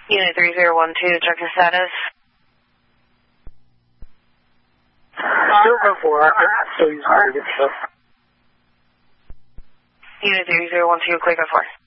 Unit 3012, check the status. Silver 4, so he's hard to get stuff. Unit 3012, clear by 4.